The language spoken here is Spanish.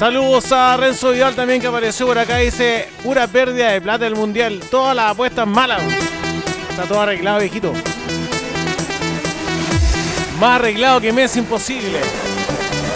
Saludos a Renzo Vidal también, que apareció por acá. Dice, pura pérdida de plata del mundial. Todas las apuestas malas. Está todo arreglado, viejito. Más arreglado que Messi, imposible.